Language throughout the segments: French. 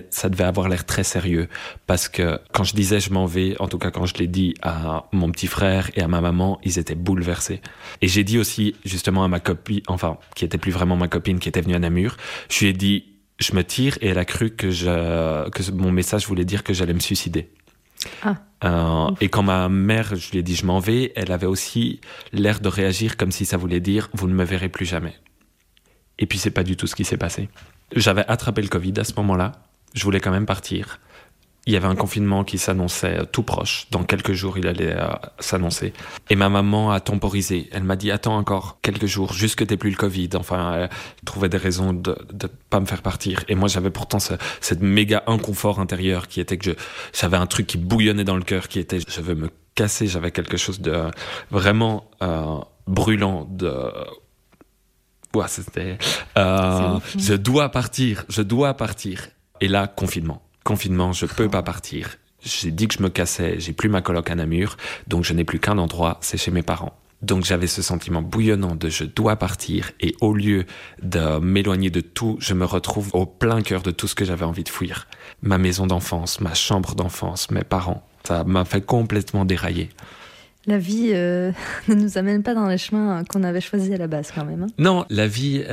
Ça devait avoir l'air très sérieux parce que quand je disais je m'en vais, en tout cas quand je l'ai dit à mon petit frère et à ma maman, ils étaient bouleversés. Et j'ai dit aussi justement à ma copine, enfin qui était plus vraiment ma copine, qui était venue à Namur, je lui ai dit je me tire et elle a cru que mon message voulait dire que j'allais me suicider. Et quand ma mère, je lui ai dit je m'en vais, elle avait aussi l'air de réagir comme si ça voulait dire vous ne me verrez plus jamais. Et puis c'est pas du tout ce qui s'est passé. J'avais attrapé le Covid à ce moment-là. Je voulais quand même partir. Il y avait un confinement qui s'annonçait tout proche. Dans quelques jours, il allait s'annoncer. Et ma maman a temporisé. Elle m'a dit, attends encore quelques jours, juste que t'aies plus le Covid. Enfin, elle trouvait des raisons de pas me faire partir. Et moi, j'avais pourtant cette méga inconfort intérieur qui était que j'avais un truc qui bouillonnait dans le cœur, qui était, je veux me casser. J'avais quelque chose de vraiment brûlant, ouais, c'était, je dois partir. Et là, confinement, je peux pas partir. J'ai dit que je me cassais, j'ai plus ma coloc à Namur, donc je n'ai plus qu'un endroit, c'est chez mes parents. Donc j'avais ce sentiment bouillonnant de je dois partir, et au lieu de m'éloigner de tout, je me retrouve au plein cœur de tout ce que j'avais envie de fuir. Ma maison d'enfance, ma chambre d'enfance, mes parents. Ça m'a fait complètement dérailler. La vie ne nous amène pas dans les chemins qu'on avait choisis à la base quand même. Hein. Non, la vie,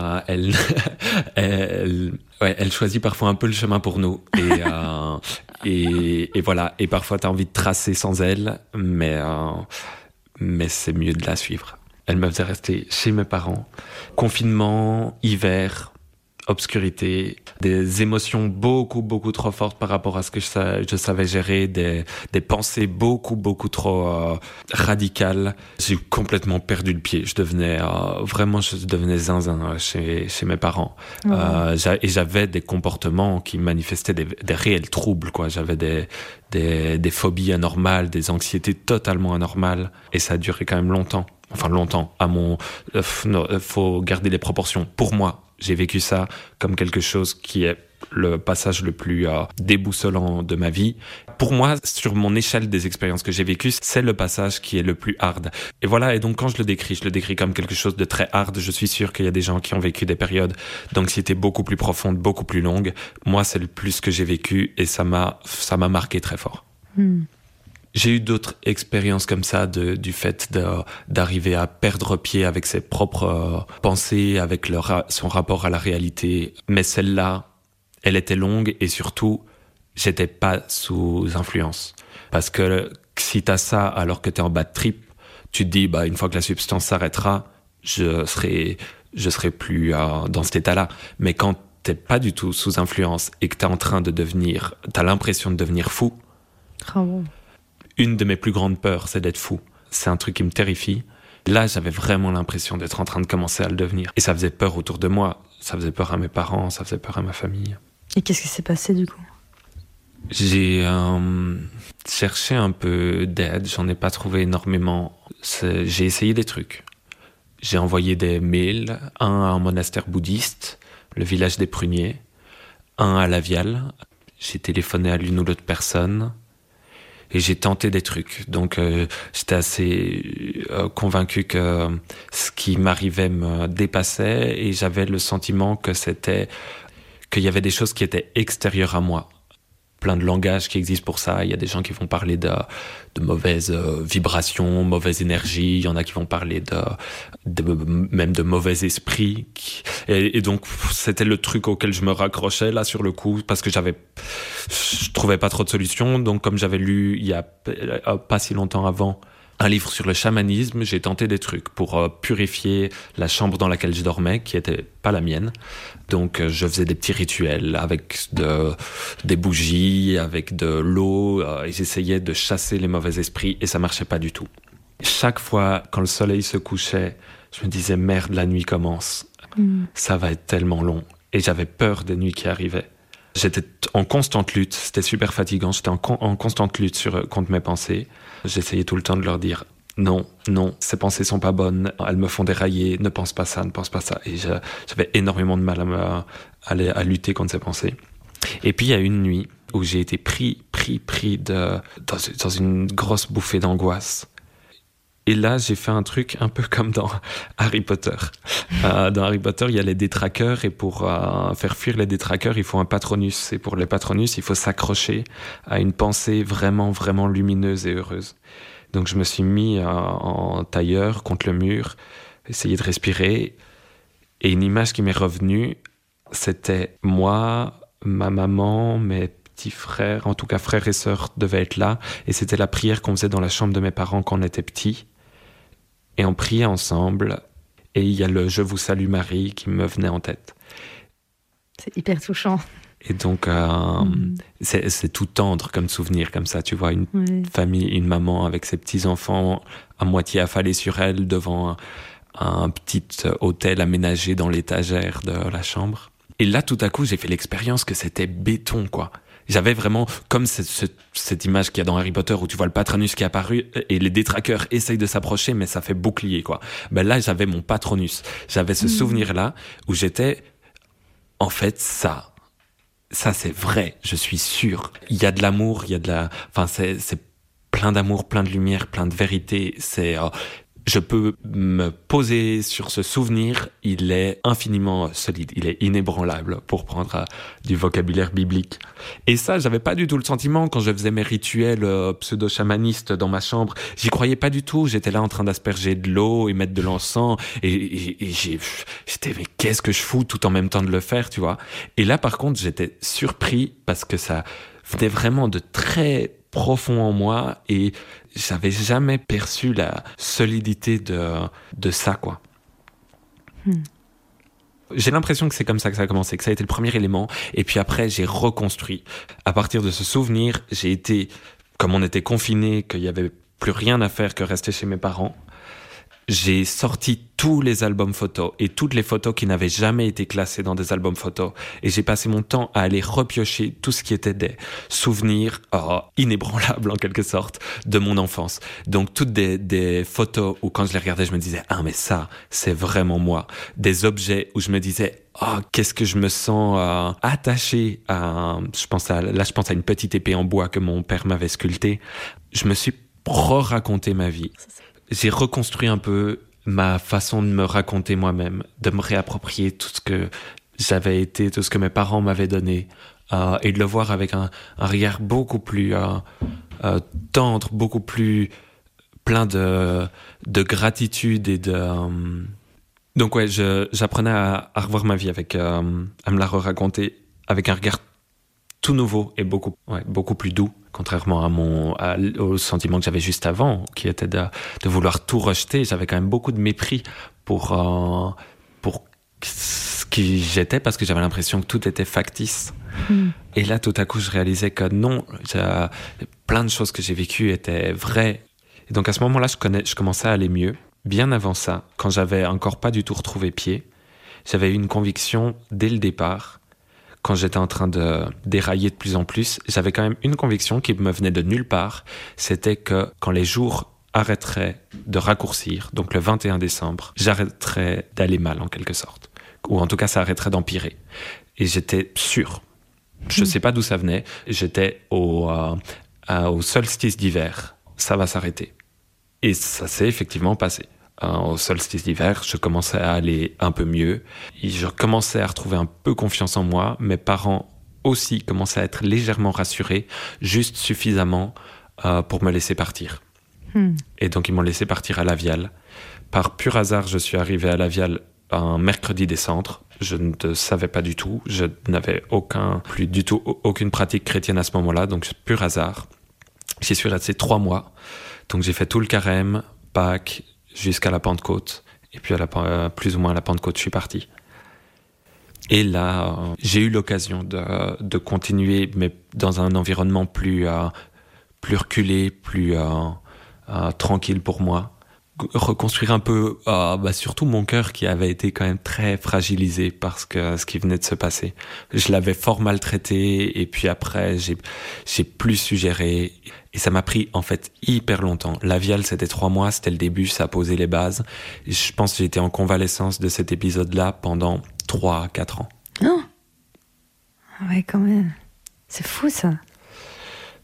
elle choisit parfois un peu le chemin pour nous. Et voilà. Et parfois, tu as envie de tracer sans elle, mais c'est mieux de la suivre. Elle me faisait rester chez mes parents. Confinement, hiver, obscurité, des émotions beaucoup trop fortes par rapport à ce que je savais gérer, des pensées beaucoup trop radicales. J'ai complètement perdu le pied. Je devenais zinzin chez mes parents. Et j'avais des comportements qui manifestaient des réels troubles, quoi. J'avais des phobies anormales, des anxiétés totalement anormales, et ça a duré quand même longtemps. Enfin longtemps. Faut garder les proportions. Pour moi, j'ai vécu ça comme quelque chose qui est le passage le plus déboussolant de ma vie. Pour moi, sur mon échelle des expériences que j'ai vécues, c'est le passage qui est le plus hard. Et voilà, et donc quand je le décris comme quelque chose de très hard. Je suis sûr qu'il y a des gens qui ont vécu des périodes d'anxiété beaucoup plus profondes, beaucoup plus longues. Moi, c'est le plus que j'ai vécu, et ça m'a marqué très fort. J'ai eu d'autres expériences comme ça du fait d'arriver à perdre pied avec ses propres pensées, avec son rapport à la réalité. Mais celle-là, elle était longue, et surtout, j'étais pas sous influence. Parce que si t'as ça alors que t'es en bad trip, tu te dis, une fois que la substance s'arrêtera, je serai plus dans cet état-là. Mais quand t'es pas du tout sous influence et que t'as l'impression de devenir fou. Oh bon. Une de mes plus grandes peurs, c'est d'être fou. C'est un truc qui me terrifie. Là, j'avais vraiment l'impression d'être en train de commencer à le devenir. Et ça faisait peur autour de moi. Ça faisait peur à mes parents, ça faisait peur à ma famille. Et qu'est-ce qui s'est passé du coup ? J'ai cherché un peu d'aide, j'en ai pas trouvé énormément. J'ai essayé des trucs. J'ai envoyé des mails, un à un monastère bouddhiste, le village des Pruniers, un à La Viale. J'ai téléphoné à l'une ou l'autre personne. Et j'ai tenté des trucs. Donc, j'étais assez convaincu que ce qui m'arrivait me dépassait, et j'avais le sentiment qu'il y avait des choses qui étaient extérieures à moi. Plein de langages qui existent pour ça. Il y a des gens qui vont parler de mauvaises vibrations, mauvaise énergie. Il y en a qui vont parler même de mauvais esprits. Et donc, c'était le truc auquel je me raccrochais là sur le coup, parce que je trouvais pas trop de solutions. Donc, comme j'avais lu il y a pas si longtemps avant un livre sur le chamanisme, j'ai tenté des trucs pour purifier la chambre dans laquelle je dormais, qui était pas la mienne. Donc je faisais des petits rituels avec des bougies, avec de l'eau, et j'essayais de chasser les mauvais esprits, et ça marchait pas du tout. Chaque fois, quand le soleil se couchait, je me disais merde, la nuit commence. Ça va être tellement long. Et j'avais peur des nuits qui arrivaient. J'étais en constante lutte, c'était super fatigant, j'étais en constante lutte contre mes pensées. J'essayais tout le temps de leur dire non, ces pensées sont pas bonnes, elles me font dérailler, ne pense pas ça. Et j'avais énormément de mal à lutter contre ces pensées. Et puis il y a une nuit où j'ai été pris dans une grosse bouffée d'angoisse. Et là, j'ai fait un truc un peu comme dans Harry Potter. Dans Harry Potter, il y a les détraqueurs, et pour faire fuir les détraqueurs, il faut un patronus. Et pour les patronus, il faut s'accrocher à une pensée vraiment, vraiment lumineuse et heureuse. Donc je me suis mis en tailleur contre le mur, essayer de respirer. Et une image qui m'est revenue, c'était moi, ma maman, mes petits frères, en tout cas frères et sœurs devaient être là. Et c'était la prière qu'on faisait dans la chambre de mes parents quand on était petits. Et on priait ensemble. Et il y a le « Je vous salue Marie » qui me venait en tête. C'est hyper touchant. Et donc, c'est tout tendre comme souvenir, comme ça. Tu vois, une famille, une maman avec ses petits-enfants à moitié affalés sur elle devant un petit hôtel aménagé dans l'étagère de la chambre. Et là, tout à coup, j'ai fait l'expérience que c'était béton, quoi. J'avais vraiment, comme cette image qu'il y a dans Harry Potter où tu vois le patronus qui est apparu et les détraqueurs essayent de s'approcher, mais ça fait bouclier, quoi. Ben là, j'avais mon patronus. J'avais ce souvenir-là où j'étais, en fait, ça, c'est vrai, je suis sûr. Il y a de l'amour, c'est plein d'amour, plein de lumière, plein de vérité. Je peux me poser sur ce souvenir, il est infiniment solide, il est inébranlable, pour prendre du vocabulaire biblique. Et ça, j'avais pas du tout le sentiment quand je faisais mes rituels pseudo-chamanistes dans ma chambre. J'y croyais pas du tout, j'étais là en train d'asperger de l'eau et mettre de l'encens, et j'étais, mais qu'est-ce que je fous tout en même temps de le faire, tu vois. Et là, par contre, j'étais surpris parce que ça venait vraiment de très profond en moi, et j'avais jamais perçu la solidité de ça, quoi. J'ai l'impression que c'est comme ça que ça a commencé, que ça a été le premier élément, et puis après j'ai reconstruit. À partir de ce souvenir, j'ai été, comme on était confinés, qu'il y avait plus rien à faire que rester chez mes parents, j'ai sorti tous les albums photos et toutes les photos qui n'avaient jamais été classées dans des albums photos. Et j'ai passé mon temps à aller repiocher tout ce qui était des souvenirs inébranlables en quelque sorte de mon enfance. Donc toutes des photos où quand je les regardais, je me disais « Ah mais ça, c'est vraiment moi ». Des objets où je me disais « Ah, qu'est-ce que je me sens attaché à… » je pense à une petite épée en bois que mon père m'avait sculptée. Je me suis re-raconté ma vie. J'ai reconstruit un peu ma façon de me raconter moi-même, de me réapproprier tout ce que j'avais été, tout ce que mes parents m'avaient donné, et de le voir avec un regard beaucoup plus tendre, beaucoup plus plein de gratitude et de… Donc ouais, j'apprenais à revoir ma vie avec, à me la re-raconter avec un regard tout nouveau et beaucoup plus doux, contrairement au sentiment que j'avais juste avant, qui était de vouloir tout rejeter. J'avais quand même beaucoup de mépris pour ce qui j'étais, parce que j'avais l'impression que tout était factice. Et là, tout à coup, je réalisais que non, plein de choses que j'ai vécues étaient vraies. Et donc à ce moment-là, je commençais à aller mieux. Bien avant ça, quand j'avais encore pas du tout retrouvé pied, j'avais eu une conviction dès le départ. Quand j'étais en train de dérailler de plus en plus, j'avais quand même une conviction qui me venait de nulle part. C'était que quand les jours arrêteraient de raccourcir, donc le 21 décembre, j'arrêterais d'aller mal en quelque sorte. Ou en tout cas, ça arrêterait d'empirer. Et j'étais sûr. Je sais pas d'où ça venait. J'étais au solstice d'hiver. Ça va s'arrêter. Et ça s'est effectivement passé. Au solstice d'hiver, je commençais à aller un peu mieux. Et je commençais à retrouver un peu confiance en moi. Mes parents aussi commençaient à être légèrement rassurés, juste suffisamment pour me laisser partir. Et donc, ils m'ont laissé partir à Lavial. Par pur hasard, je suis arrivé à Lavial un mercredi des Cendres. Je ne savais pas du tout. Je n'avais plus du tout aucune pratique chrétienne à ce moment-là. Donc, pur hasard. J'y suis resté 3 mois. Donc, j'ai fait tout le carême, Pâques, jusqu'à la Pentecôte, et puis plus ou moins à la Pentecôte, je suis parti. Et là, j'ai eu l'occasion de continuer, mais dans un environnement plus reculé, plus tranquille pour moi. Reconstruire un peu, surtout mon cœur qui avait été quand même très fragilisé par ce qui venait de se passer. Je l'avais fort maltraité, et puis après, j'ai plus su gérer. Et ça m'a pris, en fait, hyper longtemps. Lavial, c'était 3 mois, c'était le début, ça a posé les bases. Et je pense que j'ai été en convalescence de cet épisode-là pendant 3-4 ans. Non. Ah ouais, quand même. C'est fou, ça.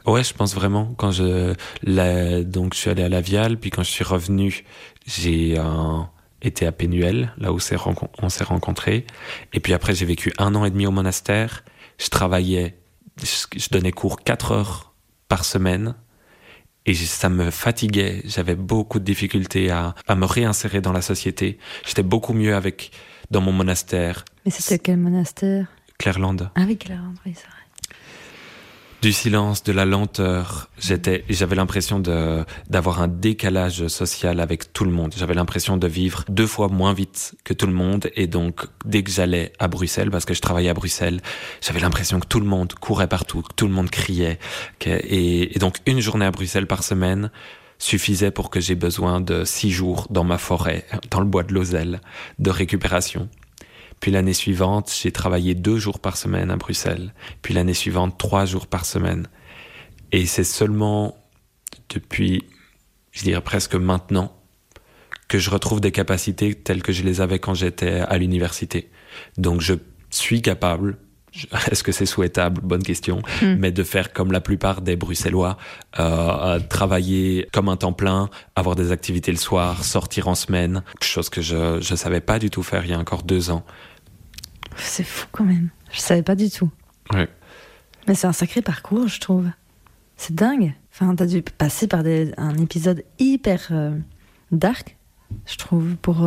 Ouais, je pense vraiment. Donc je suis allé à La Viale, puis quand je suis revenu, j'ai été à Pénuel, là où on s'est rencontrés. Et puis après, j'ai vécu 1 an et demi au monastère. Je travaillais, je donnais cours 4 heures par semaine. Et ça me fatiguait. J'avais beaucoup de difficultés à me réinsérer dans la société. J'étais beaucoup mieux dans mon monastère. Mais c'était quel monastère? Clairlande. Ah oui, Clairlande, oui, c'est vrai. Du silence, de la lenteur. J'avais l'impression d'avoir un décalage social avec tout le monde. J'avais l'impression de vivre 2 fois moins vite que tout le monde. Et donc, dès que j'allais à Bruxelles, parce que je travaillais à Bruxelles, j'avais l'impression que tout le monde courait partout, que tout le monde criait. Et donc, 1 journée à Bruxelles par semaine suffisait pour que j'ai besoin de 6 jours dans ma forêt, dans le bois de Lozelle, de récupération. Puis l'année suivante, j'ai travaillé 2 jours par semaine à Bruxelles. Puis l'année suivante, 3 jours par semaine. Et c'est seulement depuis, je dirais presque maintenant, que je retrouve des capacités telles que je les avais quand j'étais à l'université. Donc je suis capable, est-ce que c'est souhaitable? Bonne question. Mais de faire comme la plupart des Bruxellois, travailler comme un temps plein, avoir des activités le soir, sortir en semaine, chose que je savais pas du tout faire il y a encore 2 ans. C'est fou quand même. Je savais pas du tout. Ouais. Mais c'est un sacré parcours, je trouve. C'est dingue. Enfin, t'as dû passer par un épisode hyper dark, je trouve, pour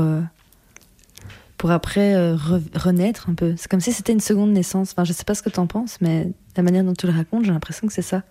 après renaître un peu. C'est comme si c'était une seconde naissance. Enfin, je sais pas ce que t'en penses, mais la manière dont tu le racontes, j'ai l'impression que c'est ça.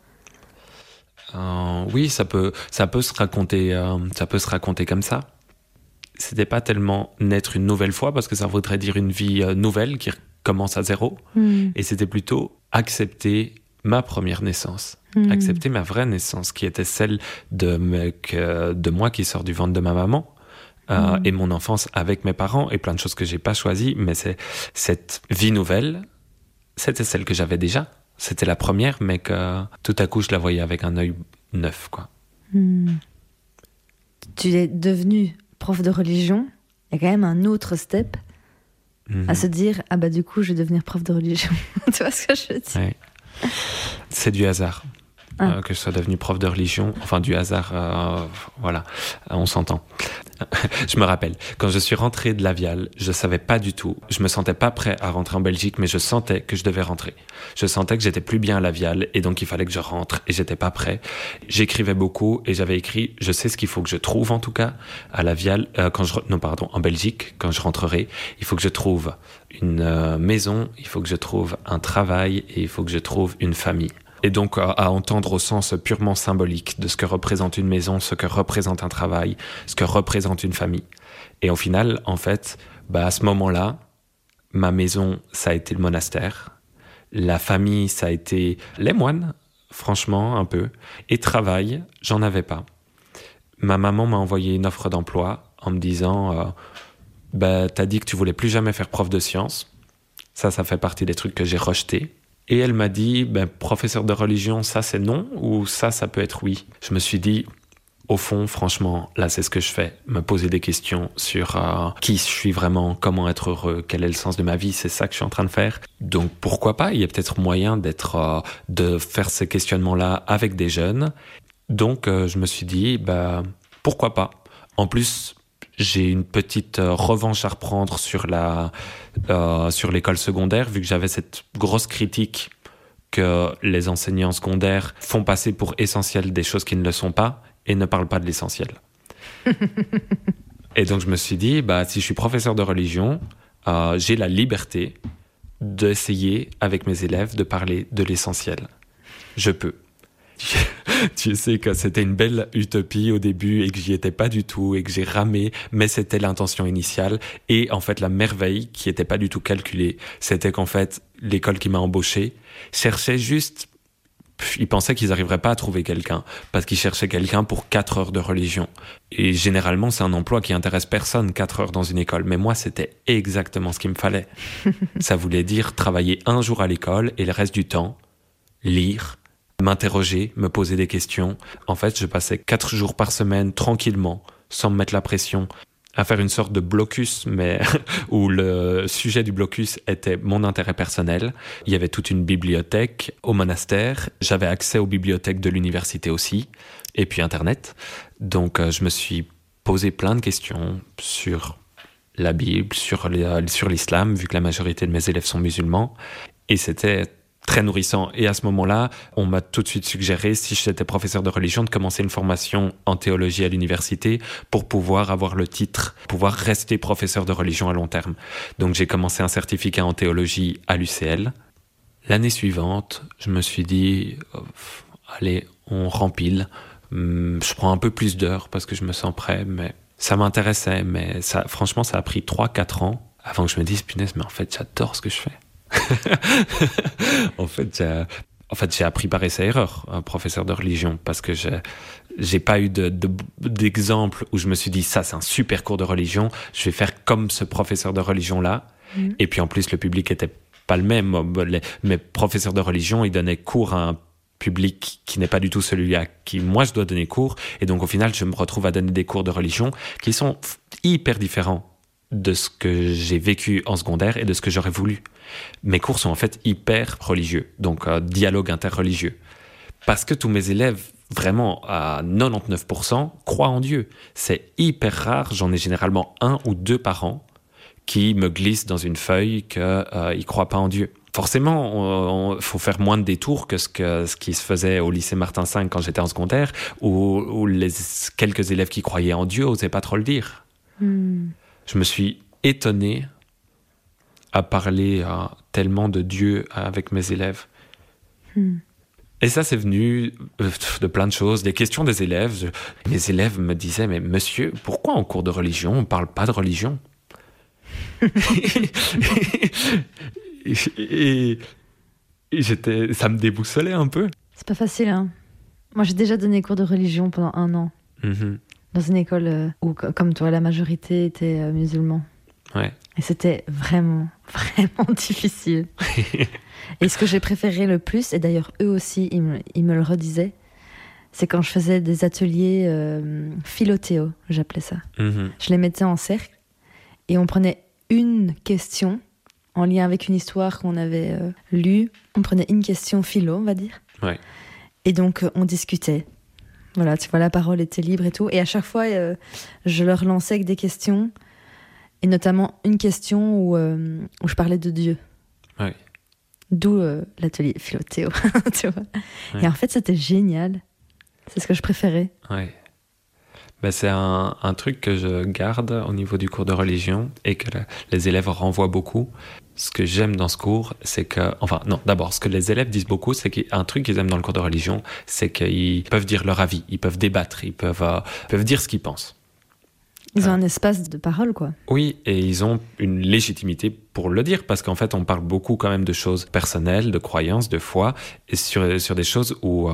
Oui, ça peut se raconter comme ça. C'était pas tellement naître une nouvelle fois, parce que ça voudrait dire une vie nouvelle qui commence à 0. Et c'était plutôt accepter ma première naissance, accepter ma vraie naissance, qui était celle de moi qui sort du ventre de ma maman, et mon enfance avec mes parents, et plein de choses que j'ai pas choisies, mais c'est cette vie nouvelle, c'était celle que j'avais déjà. C'était la première, mais que tout à coup je la voyais avec un œil neuf, quoi. Tu es devenu prof de religion, il y a quand même un autre step à se dire, ah bah du coup je vais devenir prof de religion. Tu vois ce que je veux dire? Ouais. C'est du hasard que je sois devenu prof de religion. Enfin, du hasard, voilà, on s'entend. Je me rappelle, quand je suis rentré de La Viale, je savais pas du tout, je me sentais pas prêt à rentrer en Belgique, mais je sentais que je devais rentrer. Je sentais que j'étais plus bien à La Viale, et donc il fallait que je rentre, et j'étais pas prêt. J'écrivais beaucoup, et j'avais écrit, je sais ce qu'il faut que je trouve en tout cas, à La Viale, en Belgique, quand je rentrerai, il faut que je trouve une maison, il faut que je trouve un travail, et il faut que je trouve une famille. Et donc à entendre au sens purement symbolique de ce que représente une maison, ce que représente un travail, ce que représente une famille. Et au final, en fait, à ce moment-là, ma maison, ça a été le monastère. La famille, ça a été les moines, franchement, un peu. Et travail, j'en avais pas. Ma maman m'a envoyé une offre d'emploi en me disant t'as dit que tu voulais plus jamais faire prof de sciences. Ça fait partie des trucs que j'ai rejetés. Et elle m'a dit, professeur de religion, ça c'est non, ou ça peut être oui. Je me suis dit, au fond, franchement, là c'est ce que je fais, me poser des questions sur qui je suis vraiment, comment être heureux, quel est le sens de ma vie, c'est ça que je suis en train de faire. Donc pourquoi pas, il y a peut-être moyen de faire ces questionnements-là avec des jeunes. Donc je me suis dit, pourquoi pas. En plus, j'ai une petite revanche à reprendre sur l'école secondaire, vu que j'avais cette grosse critique que les enseignants secondaires font passer pour essentiel des choses qui ne le sont pas et ne parlent pas de l'essentiel. Et donc je me suis dit, si je suis professeur de religion, j'ai la liberté d'essayer avec mes élèves de parler de l'essentiel. Je peux. Tu sais que c'était une belle utopie au début et que j'y étais pas du tout et que j'ai ramé, mais c'était l'intention initiale. Et en fait, la merveille qui était pas du tout calculée, c'était qu'en fait, l'école qui m'a embauché cherchait juste... Ils pensaient qu'ils n'arriveraient pas à trouver quelqu'un parce qu'ils cherchaient quelqu'un pour 4 heures de religion. Et généralement, c'est un emploi qui intéresse personne, 4 heures dans une école. Mais moi, c'était exactement ce qu'il me fallait. Ça voulait dire travailler 1 jour à l'école et le reste du temps, lire, m'interroger, me poser des questions. En fait, je passais 4 jours par semaine tranquillement, sans me mettre la pression. à faire une sorte de blocus, mais où le sujet du blocus était mon intérêt personnel. Il y avait toute une bibliothèque au monastère. J'avais accès aux bibliothèques de l'université aussi, et puis Internet. Donc je me suis posé plein de questions sur la Bible, sur l'islam, vu que la majorité de mes élèves sont musulmans. Et c'était très nourrissant. Et à ce moment-là, on m'a tout de suite suggéré, si j'étais professeur de religion, de commencer une formation en théologie à l'université pour pouvoir avoir le titre, pouvoir rester professeur de religion à long terme. Donc j'ai commencé un certificat en théologie à l'UCL. L'année suivante, je me suis dit, allez, on rempile. Je prends un peu plus d'heures parce que je me sens prêt, mais ça m'intéressait. Mais ça, franchement, ça a pris 3-4 ans avant que je me dise, punaise, mais en fait, j'adore ce que je fais. En fait, j'ai appris par essai-erreur, un professeur de religion, parce que j'ai pas eu d'exemple où je me suis dit, ça, c'est un super cours de religion, je vais faire comme ce professeur de religion-là. Et puis, en plus, le public était pas le même. Mes professeurs de religion, ils donnaient cours à un public qui n'est pas du tout celui à qui moi je dois donner cours. Et donc, au final, je me retrouve à donner des cours de religion qui sont hyper différents de ce que j'ai vécu en secondaire et de ce que j'aurais voulu. Mes cours sont en fait hyper religieux, donc dialogue interreligieux. Parce que tous mes élèves, vraiment à 99%, croient en Dieu. C'est hyper rare, j'en ai généralement 1 ou 2 par an qui me glissent dans une feuille qu'ils ne croient pas en Dieu. Forcément, il faut faire moins de détours que ce qui se faisait au lycée Martin V quand j'étais en secondaire, où les quelques élèves qui croyaient en Dieu n'osaient pas trop le dire. Je me suis étonné à parler tellement de Dieu avec mes élèves. Et ça, c'est venu de plein de choses, des questions des élèves. Mes élèves me disaient, mais monsieur, pourquoi en cours de religion, on ne parle pas de religion? et ça me déboussolait un peu. C'est pas facile, hein. Moi, j'ai déjà donné cours de religion pendant 1 an. Dans une école où, comme toi, la majorité était musulman. Ouais. Et c'était vraiment, vraiment difficile. Et ce que j'ai préféré le plus, et d'ailleurs eux aussi, ils me le redisaient, c'est quand je faisais des ateliers philothéo, j'appelais ça. Je les mettais en cercle et on prenait une question en lien avec une histoire qu'on avait lue. On prenait une question philo, on va dire. Ouais. Et donc, on discutait. Voilà, tu vois, la parole était libre et tout. Et à chaque fois, je leur lançais avec des questions. Et notamment une question où je parlais de Dieu. Ouais. D'où l'atelier philothéo, tu vois. Ouais. Et en fait, c'était génial. C'est ce que je préférais. Ouais. Ben, c'est un truc que je garde au niveau du cours de religion et que les élèves renvoient beaucoup. Ce que j'aime dans ce cours, c'est que... Enfin, non, d'abord, ce que les élèves disent beaucoup, c'est qu'un truc qu'ils aiment dans le cours de religion, c'est qu'ils peuvent dire leur avis, ils peuvent débattre, ils peuvent dire ce qu'ils pensent. Ils ont un espace de parole, quoi. Oui, et ils ont une légitimité pour le dire, parce qu'en fait, on parle beaucoup quand même de choses personnelles, de croyances, de foi, et sur des choses où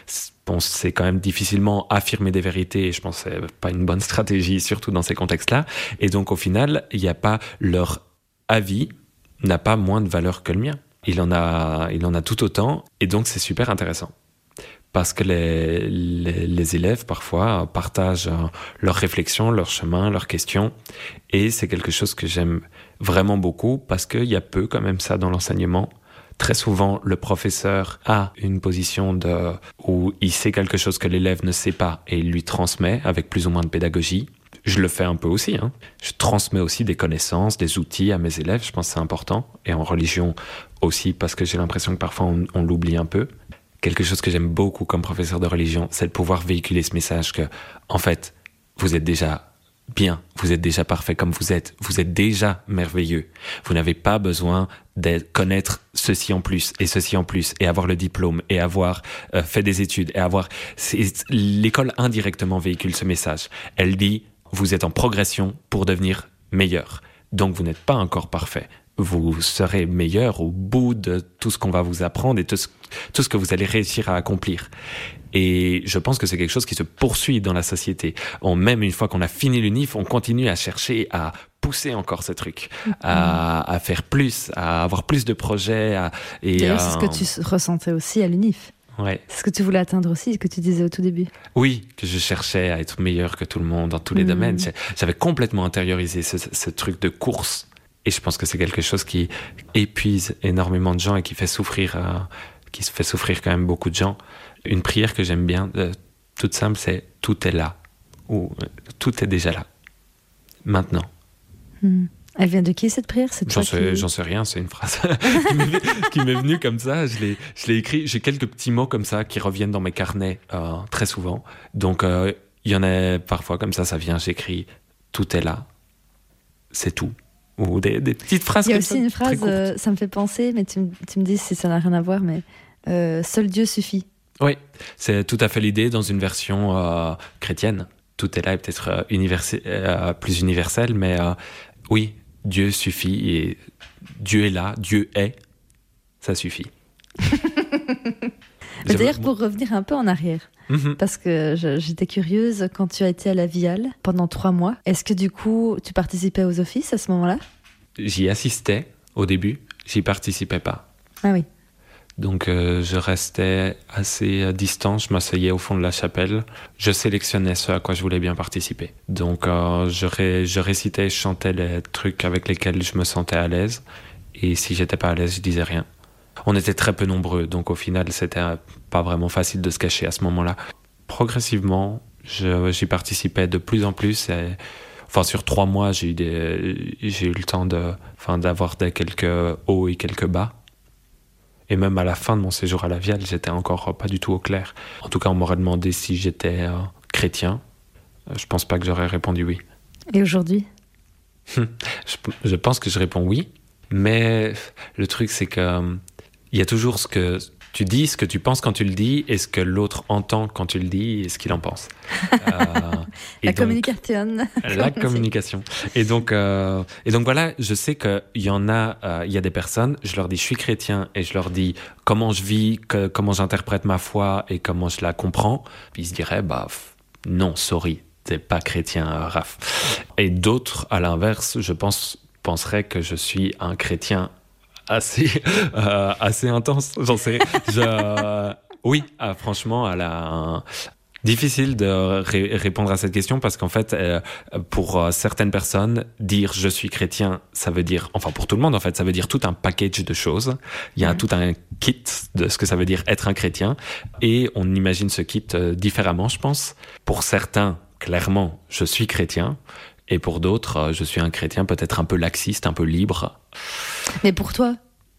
c'est quand même difficilement affirmer des vérités, et je pense que c'est pas une bonne stratégie, surtout dans ces contextes-là. Et donc, au final, il n'y a pas leur avis n'a pas moins de valeur que le mien. Il en a tout autant, et donc c'est super intéressant. Parce que les élèves, parfois, partagent leurs réflexions, leurs chemins, leurs questions. Et c'est quelque chose que j'aime vraiment beaucoup, parce qu'il y a peu quand même ça dans l'enseignement. Très souvent, le professeur a une position où il sait quelque chose que l'élève ne sait pas, et il lui transmet avec plus ou moins de pédagogie. Je le fais un peu aussi, hein. Je transmets aussi des connaissances, des outils à mes élèves, je pense que c'est important. Et en religion aussi, parce que j'ai l'impression que parfois on l'oublie un peu. Quelque chose que j'aime beaucoup comme professeur de religion, c'est de pouvoir véhiculer ce message que, en fait, vous êtes déjà bien, vous êtes déjà parfait comme vous êtes déjà merveilleux. Vous n'avez pas besoin de connaître ceci en plus, et avoir le diplôme, et avoir fait des études, et avoir... L'école indirectement véhicule ce message. Elle dit, vous êtes en progression pour devenir meilleur. Donc vous n'êtes pas encore parfait. Vous serez meilleur au bout de tout ce qu'on va vous apprendre et tout ce que vous allez réussir à accomplir. Et je pense que c'est quelque chose qui se poursuit dans la société. Même une fois qu'on a fini l'UNIF, on continue à chercher à pousser encore ce truc, à faire plus, à avoir plus de projets. D'ailleurs, c'est ce que tu ressentais aussi à l'UNIF. Ouais. C'est ce que tu voulais atteindre aussi, ce que tu disais au tout début. Oui, que je cherchais à être meilleur que tout le monde dans tous les domaines. J'avais complètement intériorisé ce truc de course. Et je pense que c'est quelque chose qui épuise énormément de gens et qui fait souffrir quand même beaucoup de gens. Une prière que j'aime bien, toute simple, c'est « tout est là » ou « tout est déjà là ». Maintenant. Elle vient de qui cette prière? J'en sais rien, c'est une phrase qui m'est venue comme ça. Je l'ai écrit. J'ai quelques petits mots comme ça qui reviennent dans mes carnets très souvent. Donc il y en a parfois comme ça vient, j'écris « tout est là », c'est tout. Ou des petites phrases comme ça. Il y a aussi une phrase, ça me fait penser, mais tu me dis si ça n'a rien à voir, mais seul Dieu suffit. Oui, c'est tout à fait l'idée dans une version chrétienne. Tout est là est peut-être plus universel, mais oui, Dieu suffit et Dieu est là, Dieu est, ça suffit. D'ailleurs, pour revenir un peu en arrière, parce que j'étais curieuse, quand tu as été à la Viale pendant 3 mois, est-ce que du coup, tu participais aux offices à ce moment-là? J'y assistais au début, j'y participais pas. Ah oui. Donc je restais assez distant, je m'asseyais au fond de la chapelle, je sélectionnais ce à quoi je voulais bien participer. Donc je récitais, je chantais les trucs avec lesquels je me sentais à l'aise, et si j'étais pas à l'aise, je disais rien. On était très peu nombreux, donc au final, c'était pas vraiment facile de se cacher à ce moment-là. Progressivement, j'y participais de plus en plus. Enfin, sur 3 mois, j'ai eu le temps d'avoir quelques hauts et quelques bas. Et même à la fin de mon séjour à la Viale, j'étais encore pas du tout au clair. En tout cas, on m'aurait demandé si j'étais chrétien. Je pense pas que j'aurais répondu oui. Et aujourd'hui? Je pense que je réponds oui. Mais le truc, c'est que il y a toujours ce que tu dis, ce que tu penses quand tu le dis, et ce que l'autre entend quand tu le dis, et ce qu'il en pense. La communication. La communication. Et donc voilà, je sais qu'il y en a, il y a des personnes, je leur dis je suis chrétien, et je leur dis comment je vis, comment j'interprète ma foi, et comment je la comprends. Puis ils se diraient, non, sorry, t'es pas chrétien, Raph. Et d'autres, à l'inverse, je penseraient que je suis un chrétien assez intense, j'en sais. Oui, franchement, difficile de répondre à cette question parce qu'en fait, pour certaines personnes, dire je suis chrétien, ça veut dire, enfin pour tout le monde en fait, ça veut dire tout un package de choses. Il y a tout un kit de ce que ça veut dire être un chrétien et on imagine ce kit différemment, je pense. Pour certains, clairement, je suis chrétien. Et pour d'autres, je suis un chrétien peut-être un peu laxiste, un peu libre. Mais pour toi,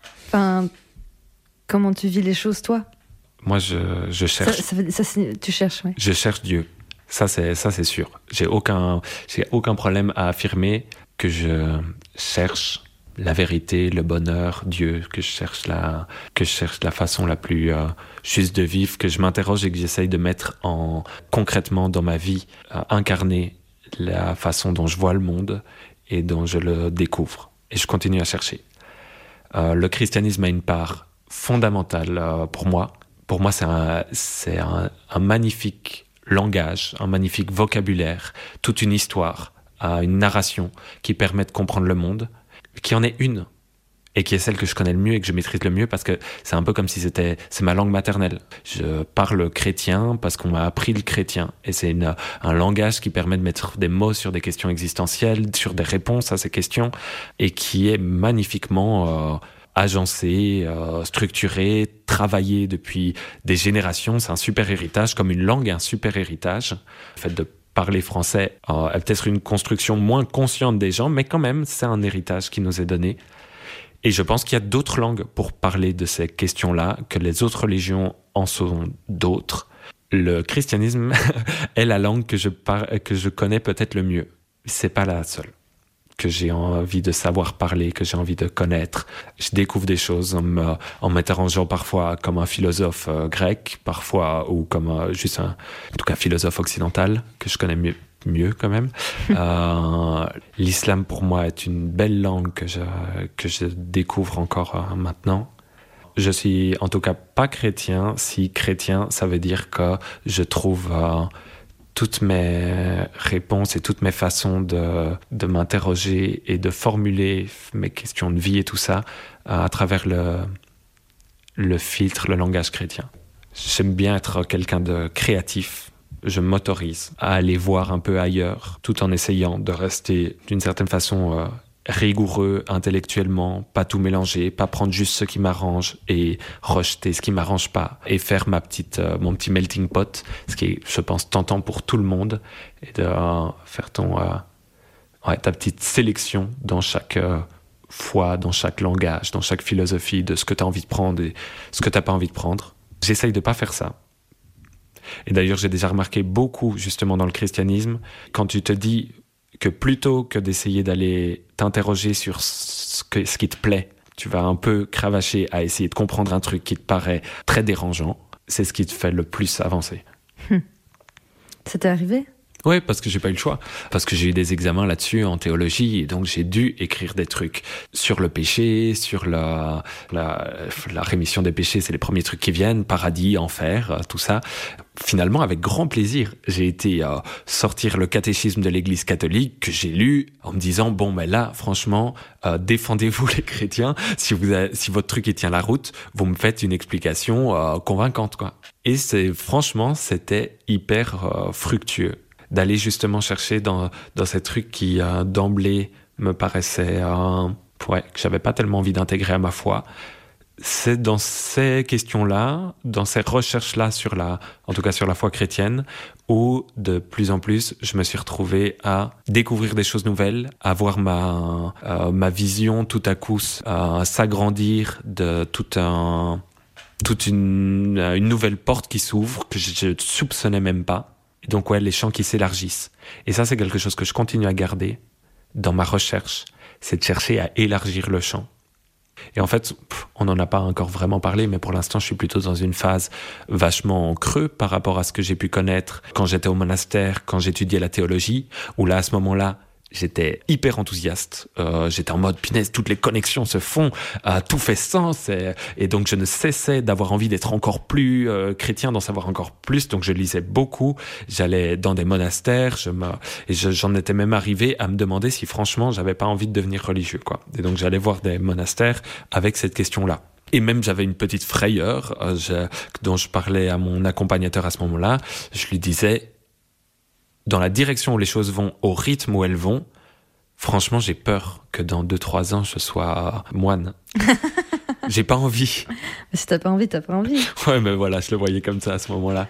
comment tu vis les choses, toi? Moi, je cherche. Tu cherches, oui. Je cherche Dieu. Ça, c'est sûr. J'ai aucun problème à affirmer que je cherche la vérité, le bonheur, Dieu, que je cherche la façon la plus juste de vivre, que je m'interroge et que j'essaye de mettre concrètement dans ma vie, incarner la façon dont je vois le monde et dont je le découvre. Et je continue à chercher. Le christianisme a une part fondamentale pour moi. Pour moi, c'est un magnifique langage, un magnifique vocabulaire, toute une histoire, une narration qui permet de comprendre le monde, qui en est une, et qui est celle que je connais le mieux et que je maîtrise le mieux parce que c'est un peu comme si c'est ma langue maternelle. Je parle chrétien parce qu'on m'a appris le chrétien et c'est un langage qui permet de mettre des mots sur des questions existentielles, sur des réponses à ces questions et qui est magnifiquement agencé, structuré, travaillé depuis des générations. C'est un super héritage, comme une langue est un super héritage. Le fait de parler français est peut-être une construction moins consciente des gens, mais quand même, c'est un héritage qui nous est donné. Et je pense qu'il y a d'autres langues pour parler de ces questions-là, que les autres religions en sont d'autres. Le christianisme est la langue que je connais peut-être le mieux. C'est pas la seule que j'ai envie de savoir parler, que j'ai envie de connaître. Je découvre des choses en m'interrogeant parfois comme un philosophe grec, parfois, ou comme en tout cas philosophe occidental, que je connais mieux quand même. L'islam pour moi est une belle langue que je découvre encore maintenant. Je suis en tout cas pas chrétien. Si chrétien, ça veut dire que je trouve toutes mes réponses et toutes mes façons de m'interroger et de formuler mes questions de vie et tout ça à travers le filtre, le langage chrétien. J'aime bien être quelqu'un de créatif. Je m'autorise à aller voir un peu ailleurs, tout en essayant de rester d'une certaine façon rigoureux intellectuellement, pas tout mélanger, pas prendre juste ce qui m'arrange et rejeter ce qui m'arrange pas, et faire mon petit melting pot, ce qui est, je pense, tentant pour tout le monde, et de faire ta petite sélection dans chaque foi, dans chaque langage, dans chaque philosophie de ce que tu as envie de prendre et ce que tu n'as pas envie de prendre. J'essaye de pas faire ça. Et d'ailleurs, j'ai déjà remarqué beaucoup, justement, dans le christianisme, quand tu te dis que plutôt que d'essayer d'aller t'interroger sur ce qui te plaît, tu vas un peu cravacher à essayer de comprendre un truc qui te paraît très dérangeant, c'est ce qui te fait le plus avancer. Ça t'est arrivé ? Oui, parce que j'ai pas eu le choix. Parce que j'ai eu des examens là-dessus en théologie, et donc j'ai dû écrire des trucs sur le péché, sur la rémission des péchés, c'est les premiers trucs qui viennent, paradis, enfer, tout ça. Finalement, avec grand plaisir, j'ai été sortir le catéchisme de l'Église catholique que j'ai lu en me disant, bon, mais là, franchement, défendez-vous les chrétiens. Si votre truc il tient la route, vous me faites une explication convaincante, quoi. Et franchement, c'était hyper fructueux d'aller justement chercher dans ces trucs qui d'emblée me paraissaient que j'avais pas tellement envie d'intégrer à ma foi. C'est dans ces questions-là, dans ces recherches-là en tout cas sur la foi chrétienne, où de plus en plus je me suis retrouvé à découvrir des choses nouvelles, à voir ma vision tout à coup s'agrandir de toute une nouvelle porte qui s'ouvre que je ne soupçonnais même pas. Et donc les champs qui s'élargissent. Et ça, c'est quelque chose que je continue à garder dans ma recherche, c'est de chercher à élargir le champ. Et en fait, on n'en a pas encore vraiment parlé, mais pour l'instant, je suis plutôt dans une phase vachement en creux par rapport à ce que j'ai pu connaître quand j'étais au monastère, quand j'étudiais la théologie, où là, à ce moment-là, j'étais hyper enthousiaste. J'étais en mode, punaise, toutes les connexions se font, tout fait sens. Et donc, je ne cessais d'avoir envie d'être encore plus chrétien, d'en savoir encore plus. Donc, je lisais beaucoup. J'allais dans des monastères. J'en étais même arrivé à me demander si, franchement, j'avais pas envie de devenir religieux, quoi. Et donc, j'allais voir des monastères avec cette question-là. Et même, j'avais une petite frayeur dont je parlais à mon accompagnateur à ce moment-là. Je lui disais, dans la direction où les choses vont, au rythme où elles vont, franchement, j'ai peur que dans 2-3 ans, je sois moine. J'ai pas envie. Mais si t'as pas envie, t'as pas envie. Ouais, mais voilà, je le voyais comme ça à ce moment-là.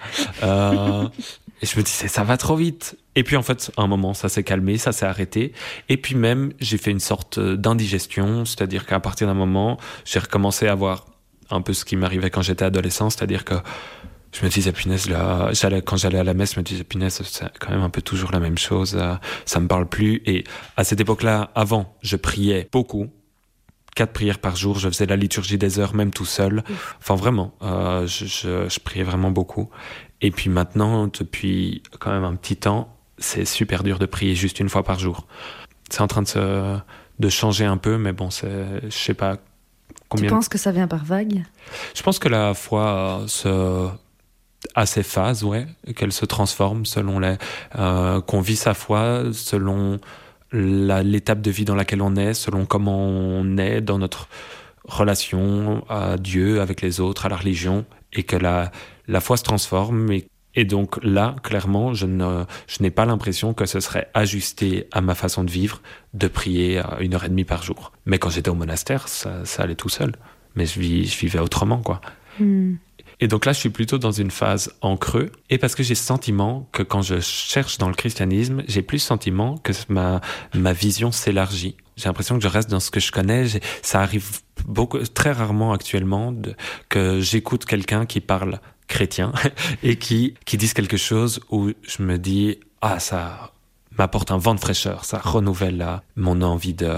Et je me disais, ça va trop vite. Et puis en fait, à un moment, ça s'est calmé, ça s'est arrêté. Et puis même, j'ai fait une sorte d'indigestion, c'est-à-dire qu'à partir d'un moment, j'ai recommencé à voir un peu ce qui m'arrivait quand j'étais adolescent, c'est-à-dire que je me disais, punaise, là, quand j'allais à la messe, je me disais, punaise, c'est quand même un peu toujours la même chose, ça me parle plus. Et à cette époque-là, avant, je priais beaucoup, 4 prières par jour, je faisais la liturgie des heures, même tout seul. Enfin, vraiment, je priais vraiment beaucoup. Et puis maintenant, depuis quand même un petit temps, c'est super dur de prier juste une fois par jour. C'est en train de changer un peu, mais bon, je sais pas combien. Tu penses que ça vient par vague ? Je pense que la foi à ses phases, ouais, qu'elle se transforme selon qu'on vit sa foi, selon l'étape de vie dans laquelle on est, selon comment on est dans notre relation à Dieu, avec les autres, à la religion, et que la foi se transforme. Et donc là, clairement, je n'ai pas l'impression que ce serait ajusté à ma façon de vivre, de prier 1h30 par jour. Mais quand j'étais au monastère, ça allait tout seul. Mais je vivais autrement, quoi. Et donc là, je suis plutôt dans une phase en creux. Et parce que j'ai ce sentiment que quand je cherche dans le christianisme, j'ai plus le sentiment que ma vision s'élargit. J'ai l'impression que je reste dans ce que je connais. Ça arrive très rarement actuellement que j'écoute quelqu'un qui parle chrétien et qui dise quelque chose où je me dis, ça m'apporte un vent de fraîcheur, ça renouvelle mon envie de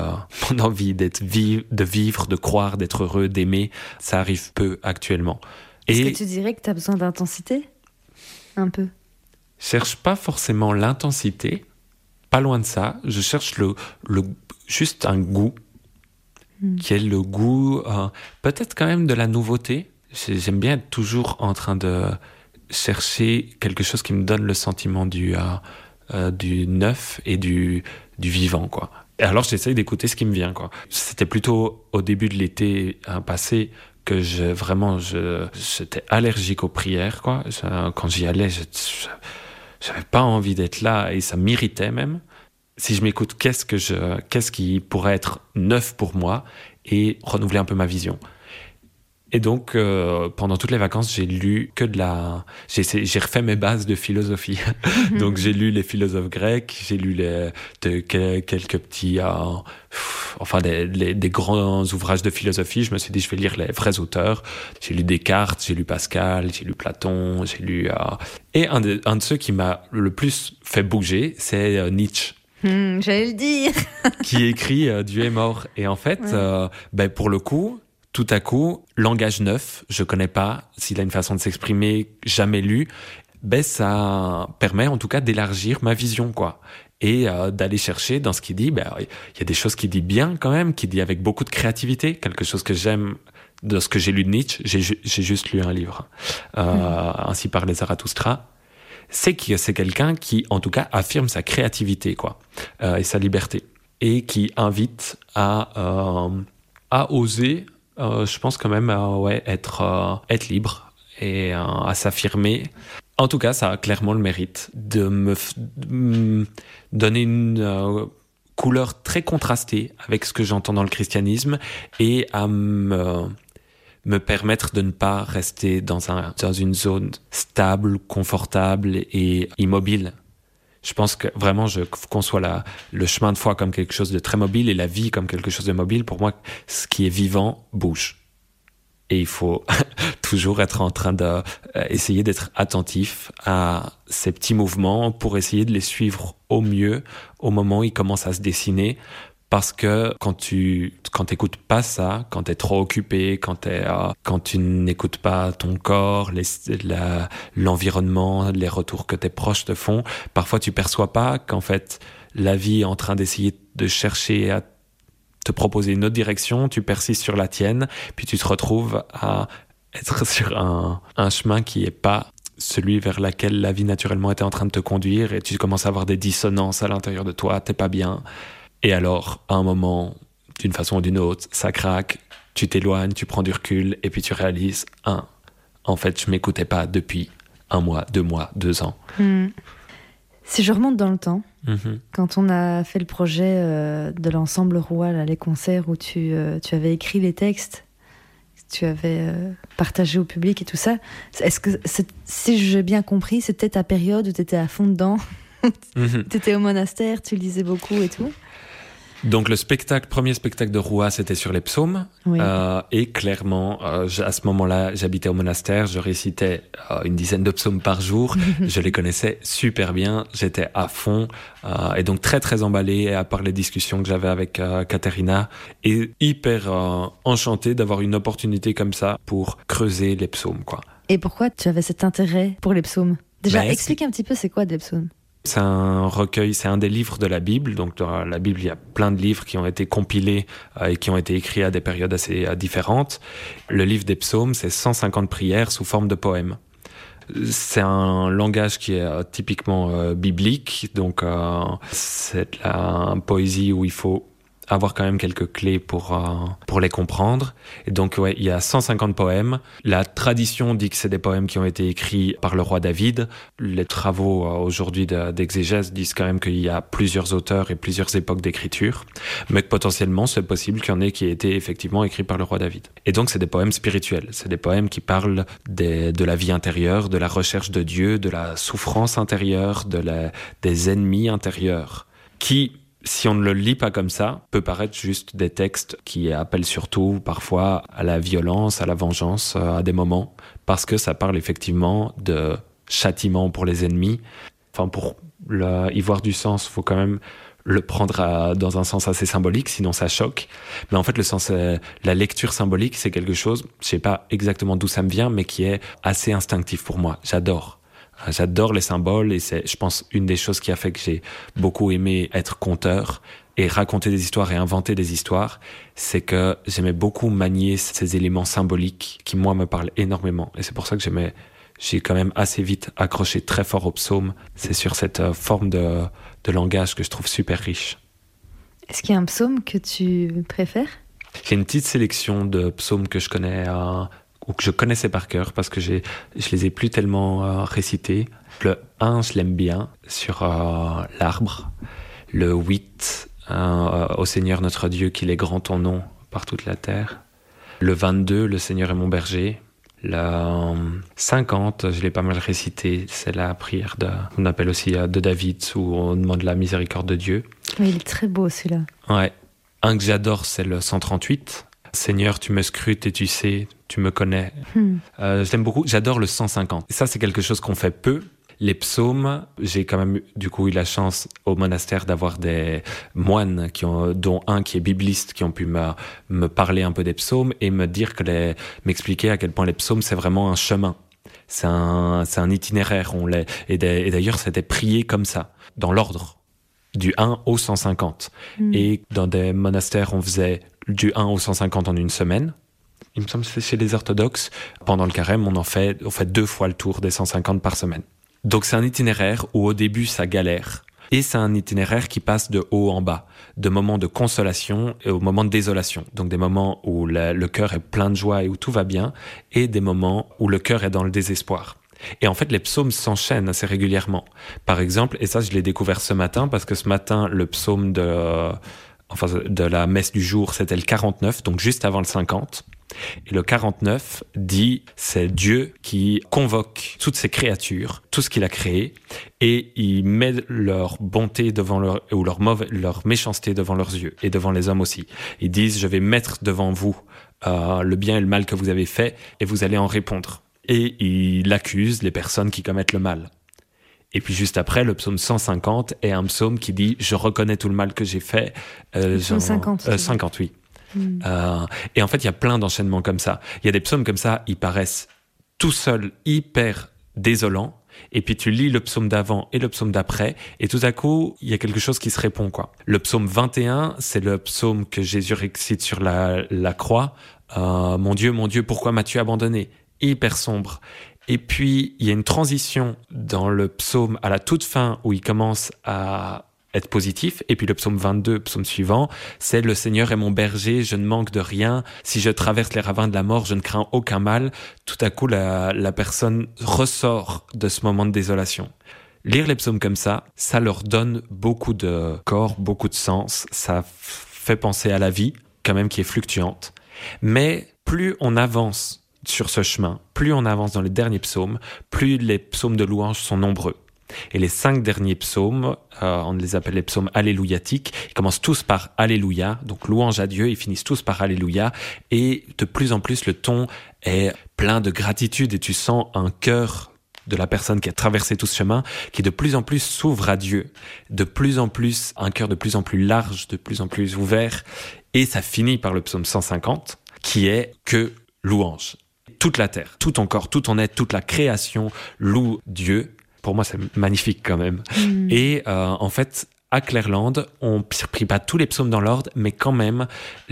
vivre, de croire, d'être heureux, d'aimer. Ça arrive peu actuellement. Est-ce que tu dirais que tu as besoin d'intensité ? Un peu. Je cherche pas forcément l'intensité, pas loin de ça. Je cherche juste un goût, qui est le goût peut-être quand même de la nouveauté. J'aime bien être toujours en train de chercher quelque chose qui me donne le sentiment du neuf et du vivant, quoi. Et alors j'essaye d'écouter ce qui me vient, quoi. C'était plutôt au début de l'été passé que j'étais allergique aux prières, quoi. Quand j'y allais, j'avais pas envie d'être là et ça m'irritait même. Si je m'écoute, qu'est-ce qui pourrait être neuf pour moi et renouveler un peu ma vision. Et donc, pendant toutes les vacances, j'ai lu j'ai refait mes bases de philosophie. Donc, j'ai lu les philosophes grecs, j'ai lu quelques petits, des grands ouvrages de philosophie. Je me suis dit, je vais lire les vrais auteurs. J'ai lu Descartes, j'ai lu Pascal, j'ai lu Platon, j'ai lu... Et un de ceux qui m'a le plus fait bouger, c'est Nietzsche. J'allais le dire. Qui écrit Dieu est mort. Et en fait, pour le coup... Tout à coup, langage neuf, je connais pas, s'il a une façon de s'exprimer, jamais lu, ça permet en tout cas d'élargir ma vision, quoi. Et d'aller chercher dans ce qu'il dit, il y a des choses qu'il dit bien quand même, qu'il dit avec beaucoup de créativité, quelque chose que j'aime de ce que j'ai lu de Nietzsche, j'ai juste lu un livre, Ainsi parlait Zarathustra, c'est que c'est quelqu'un qui, en tout cas, affirme sa créativité, quoi, et sa liberté, et qui invite à oser... je pense quand même être libre et à s'affirmer. En tout cas, ça a clairement le mérite de me donner une couleur très contrastée avec ce que j'entends dans le christianisme et à me permettre de ne pas rester dans une zone stable, confortable et immobile. Je pense que vraiment, je conçois le chemin de foi comme quelque chose de très mobile et la vie comme quelque chose de mobile. Pour moi, ce qui est vivant bouge. Et il faut toujours être en train d'essayer d'être attentif à ces petits mouvements pour essayer de les suivre au mieux au moment où ils commencent à se dessiner. Parce que quand t'écoutes pas ça, quand t'es trop occupé, quand tu n'écoutes pas ton corps, l'environnement, les retours que tes proches te font, parfois tu perçois pas qu'en fait la vie est en train d'essayer de chercher à te proposer une autre direction, tu persistes sur la tienne, puis tu te retrouves à être sur un chemin qui est pas celui vers lequel la vie naturellement était en train de te conduire, et tu commences à avoir des dissonances à l'intérieur de toi, t'es pas bien. Et alors, à un moment, d'une façon ou d'une autre, ça craque, tu t'éloignes, tu prends du recul, et puis tu réalises, en fait, je m'écoutais pas depuis 1 mois, 2 mois, 2 ans. Si je remonte dans le temps, quand on a fait le projet de l'ensemble Roi, là, les concerts où tu avais écrit les textes, tu avais partagé au public et tout ça, est-ce que, si j'ai bien compris, c'était ta période où tu étais à fond dedans? Tu étais au monastère, tu lisais beaucoup et tout? Donc premier spectacle de Roua, c'était sur les psaumes. Oui. Et clairement, à ce moment-là, j'habitais au monastère, je récitais une dizaine de psaumes par jour. Je les connaissais super bien, j'étais à fond. Et donc très très emballé, à part les discussions que j'avais avec Katerina. Et hyper enchanté d'avoir une opportunité comme ça pour creuser les psaumes, quoi. Et pourquoi tu avais cet intérêt pour les psaumes? Déjà, explique un petit peu c'est quoi des psaumes? C'est un recueil, c'est un des livres de la Bible. Donc dans la Bible, il y a plein de livres qui ont été compilés et qui ont été écrits à des périodes assez différentes. Le livre des psaumes, c'est 150 prières sous forme de poèmes. C'est un langage qui est typiquement biblique, donc c'est de la poésie où il faut avoir quand même quelques clés pour les comprendre. Et donc, il y a 150 poèmes. La tradition dit que c'est des poèmes qui ont été écrits par le roi David. Les travaux aujourd'hui d'exégèse disent quand même qu'il y a plusieurs auteurs et plusieurs époques d'écriture, mais que potentiellement, c'est possible qu'il y en ait qui aient été effectivement écrits par le roi David. Et donc, c'est des poèmes spirituels. C'est des poèmes qui parlent de la vie intérieure, de la recherche de Dieu, de la souffrance intérieure, des ennemis intérieurs, qui, si on ne le lit pas comme ça, peut paraître juste des textes qui appellent surtout parfois à la violence, à la vengeance à des moments, parce que ça parle effectivement de châtiment pour les ennemis. Enfin, pour y voir du sens, il faut quand même le prendre dans un sens assez symbolique, sinon ça choque. Mais en fait, la lecture symbolique, c'est quelque chose, je sais pas exactement d'où ça me vient, mais qui est assez instinctif pour moi. J'adore les symboles et c'est, je pense, une des choses qui a fait que j'ai beaucoup aimé être conteur et raconter des histoires et inventer des histoires, c'est que j'aimais beaucoup manier ces éléments symboliques qui, moi, me parlent énormément. Et c'est pour ça que j'ai quand même assez vite accroché très fort au psaume. C'est sur cette forme de langage que je trouve super riche. Est-ce qu'il y a un psaume que tu préfères ? J'ai une petite sélection de psaumes que je connais ou que je connaissais par cœur parce que je les ai plus tellement récités. Le 1, je l'aime bien, sur l'arbre. Le 8, au Seigneur notre Dieu, qu'il est grand ton nom par toute la terre. Le 22, le Seigneur est mon berger. Le 50, je l'ai pas mal récité, c'est la prière on appelle aussi de David, où on demande la miséricorde de Dieu. Oui, il est très beau celui-là. Ouais. Un que j'adore, c'est le 138. Seigneur, tu me scrutes et tu sais, tu me connais. Je l'aime beaucoup. J'adore le 150. Et ça, c'est quelque chose qu'on fait peu. Les psaumes, j'ai quand même du coup eu la chance au monastère d'avoir des moines dont un qui est bibliste, qui ont pu me parler un peu des psaumes et me dire m'expliquer à quel point les psaumes c'est vraiment un chemin, c'est un itinéraire. Et d'ailleurs c'était prié comme ça, dans l'ordre du 1 au 150. Et dans des monastères on faisait du 1 au 150 en une semaine. Il me semble que c'est chez les orthodoxes. Pendant le carême on fait 2 fois le tour des 150 par semaine. Donc c'est un itinéraire où au début ça galère, et c'est un itinéraire qui passe de haut en bas, de moments de consolation et aux moments de désolation. Donc des moments où le cœur est plein de joie et où tout va bien, et des moments où le cœur est dans le désespoir. Et en fait les psaumes s'enchaînent assez régulièrement. Par exemple, et ça je l'ai découvert ce matin, parce que ce matin le psaume de la messe du jour c'était le 49, donc juste avant le 50. Et le 49 dit, c'est Dieu qui convoque toutes ces créatures, tout ce qu'il a créé, et il met leur bonté ou leur méchanceté devant leurs yeux, et devant les hommes aussi. Ils disent, je vais mettre devant vous le bien et le mal que vous avez fait, et vous allez en répondre. Et il accuse les personnes qui commettent le mal. Et puis juste après, le psaume 150 est un psaume qui dit, je reconnais tout le mal que j'ai fait. Psaume 50. 50, oui. Et en fait, il y a plein d'enchaînements comme ça. Il y a des psaumes comme ça, ils paraissent tout seuls hyper désolants. Et puis tu lis le psaume d'avant et le psaume d'après, et tout à coup, il y a quelque chose qui se répond, quoi. Le psaume 21, c'est le psaume que Jésus récite sur la croix. Mon Dieu, pourquoi m'as-tu abandonné? Hyper sombre. Et puis, il y a une transition dans le psaume à la toute fin où il commence à être positif. Et puis le psaume 22, psaume suivant, c'est « Le Seigneur est mon berger, je ne manque de rien. Si je traverse les ravins de la mort, je ne crains aucun mal. » Tout à coup, la personne ressort de ce moment de désolation. Lire les psaumes comme ça leur donne beaucoup de corps, beaucoup de sens. Ça fait penser à la vie, quand même, qui est fluctuante. Mais plus on avance sur ce chemin, plus on avance dans les derniers psaumes, plus les psaumes de louange sont nombreux. Et les 5 derniers psaumes, on les appelle les psaumes alléluiatiques, ils commencent tous par Alléluia, donc louange à Dieu, ils finissent tous par Alléluia, et de plus en plus le ton est plein de gratitude, et tu sens un cœur de la personne qui a traversé tout ce chemin, qui de plus en plus s'ouvre à Dieu, de plus en plus, un cœur de plus en plus large, de plus en plus ouvert, et ça finit par le psaume 150, qui est que louange. Toute la terre, tout ton corps, tout ton être, toute la création loue Dieu. Pour moi, c'est magnifique quand même. Et en fait, à Clairland, on ne prie pas tous les psaumes dans l'ordre, mais quand même,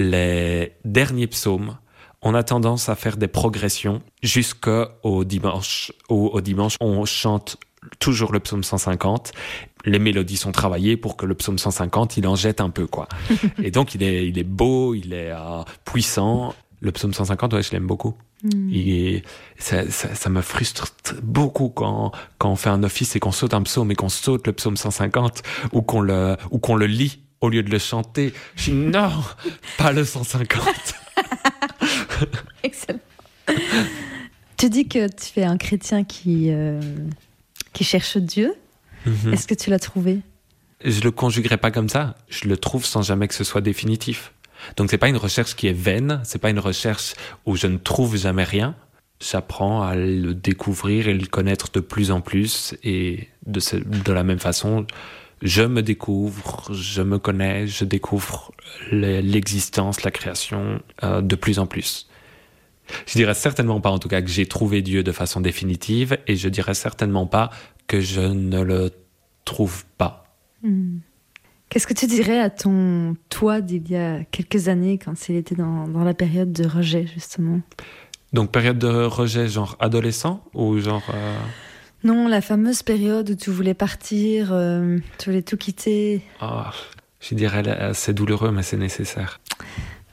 les derniers psaumes, on a tendance à faire des progressions jusqu'au dimanche. Au dimanche, on chante toujours le psaume 150. Les mélodies sont travaillées pour que le psaume 150, il en jette un peu, quoi. Et donc, il est beau, il est puissant. Le psaume 150, ouais, je l'aime beaucoup. Ça me frustre beaucoup quand on fait un office et qu'on saute un psaume et qu'on saute le psaume 150 ou qu'on le lit au lieu de le chanter. Je dis non, pas le 150. Excellent. Tu dis que tu es un chrétien qui cherche Dieu. Est-ce que tu l'as trouvé? Je le conjuguerai pas comme ça. Je le trouve sans jamais que ce soit définitif. Donc c'est pas une recherche qui est vaine, c'est pas une recherche où je ne trouve jamais rien. J'apprends à le découvrir et le connaître de plus en plus, et de la même façon, je me découvre, je me connais, je découvre l'existence, la création de plus en plus. Je dirais certainement pas en tout cas que j'ai trouvé Dieu de façon définitive, et je dirais certainement pas que je ne le trouve pas. Qu'est-ce que tu dirais à ton toi d'il y a quelques années, quand il était dans la période de rejet, justement? Donc période de rejet genre adolescent ou genre... Non, la fameuse période où tu voulais partir, tu voulais tout quitter. Je dirais c'est douloureux mais c'est nécessaire.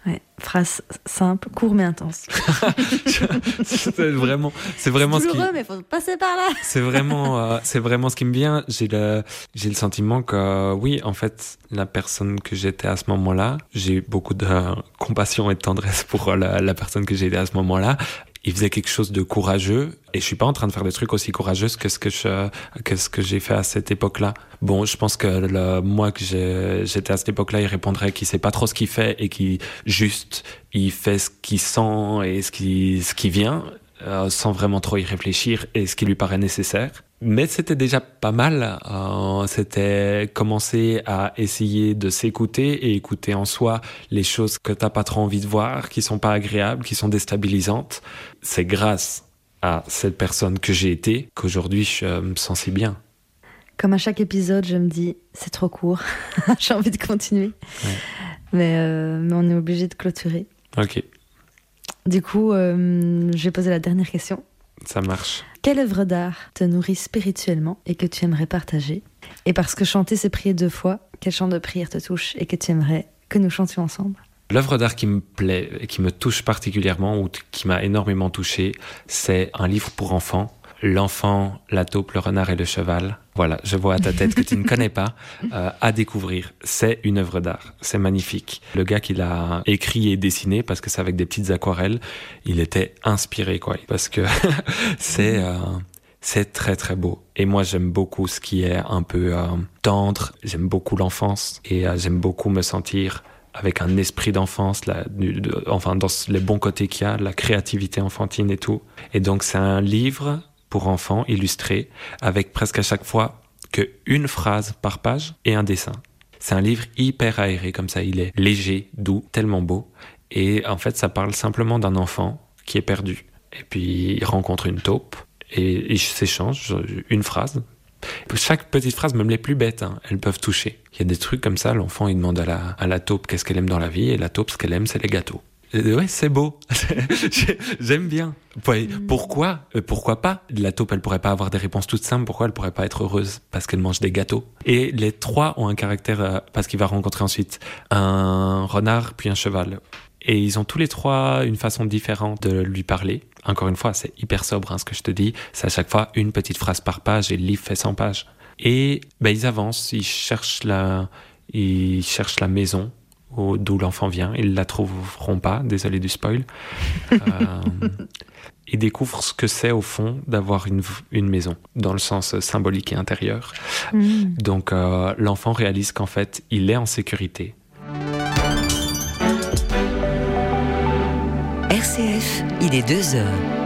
Ouais, phrase simple, court mais intense. c'est vraiment ce qui... douloureux, mais faut passer par là. c'est vraiment ce qui me vient. J'ai le sentiment que, oui, en fait, la personne que j'étais à ce moment-là, j'ai beaucoup de compassion et de tendresse pour la personne que j'étais à ce moment-là. Il faisait quelque chose de courageux et je suis pas en train de faire des trucs aussi courageux que ce que j'ai fait à cette époque-là. Bon, je pense que moi que j'étais à cette époque-là, il répondrait qu'il sait pas trop ce qu'il fait et qu'il juste il fait ce qu'il sent et ce qui vient sans vraiment trop y réfléchir et ce qui lui paraît nécessaire. Mais c'était déjà pas mal. C'était commencer à essayer de s'écouter et écouter en soi les choses que t'as pas trop envie de voir, qui sont pas agréables, qui sont déstabilisantes. C'est grâce à cette personne que j'ai été qu'aujourd'hui je me sens si bien. Comme à chaque épisode, je me dis, c'est trop court, j'ai envie de continuer. Ouais. Mais on est obligé de clôturer. Ok. Du coup, je vais poser la dernière question. Ça marche. Quelle œuvre d'art te nourrit spirituellement et que tu aimerais partager ? Et parce que chanter, c'est prier 2 fois, quel chant de prière te touche et que tu aimerais que nous chantions ensemble ? L'œuvre d'art qui me plaît et qui me touche particulièrement ou qui m'a énormément touché, c'est un livre pour enfants. L'enfant, la taupe, le renard et le cheval. Voilà, je vois à ta tête que tu ne connais pas. À découvrir, c'est une œuvre d'art. C'est magnifique. Le gars qui l'a écrit et dessiné, parce que c'est avec des petites aquarelles, il était inspiré, quoi. Parce que c'est très très beau. Et moi, j'aime beaucoup ce qui est un peu tendre. J'aime beaucoup l'enfance et j'aime beaucoup me sentir avec un esprit d'enfance, enfin dans les bons côtés qu'il y a, la créativité enfantine et tout. Et donc, c'est un livre pour enfants illustré avec presque à chaque fois qu'une phrase par page et un dessin. C'est un livre hyper aéré comme ça, il est léger, doux, tellement beau. Et en fait, ça parle simplement d'un enfant qui est perdu. Et puis, il rencontre une taupe et ils s'échangent une phrase. Chaque petite phrase, même les plus bêtes, elles peuvent toucher. Il y a des trucs comme ça, l'enfant il demande à la taupe qu'est-ce qu'elle aime dans la vie et la taupe, ce qu'elle aime, c'est les gâteaux. Ouais, c'est beau. J'aime bien. Pourquoi pas? La taupe, elle pourrait pas avoir des réponses toutes simples. Pourquoi elle pourrait pas être heureuse? Parce qu'elle mange des gâteaux. Et les 3 ont un caractère, parce qu'il va rencontrer ensuite un renard puis un cheval. Et ils ont tous les 3 une façon différente de lui parler. Encore une fois, c'est hyper sobre, ce que je te dis. C'est à chaque fois une petite phrase par page et le livre fait 100 pages. Et ils avancent, ils cherchent la maison d'où l'enfant vient. Ils la trouveront pas, désolé du spoil. Ils découvrent ce que c'est au fond d'avoir une maison, dans le sens symbolique et intérieur. Donc l'enfant réalise qu'en fait, il est en sécurité. RCF, il est 2h.